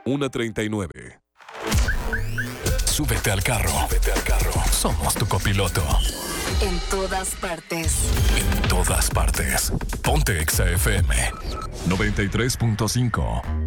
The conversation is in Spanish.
1:39. Súbete al carro. Súbete al carro. Somos tu copiloto. En todas partes. En todas partes. Ponte Exa FM 93.5.